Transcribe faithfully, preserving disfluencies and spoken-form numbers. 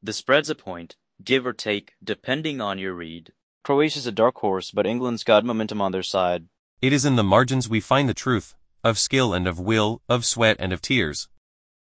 The spread's a point, give or take, depending on your read. Croatia's a dark horse, but England's got momentum on their side. It is in the margins we find the truth, of skill and of will, of sweat and of tears.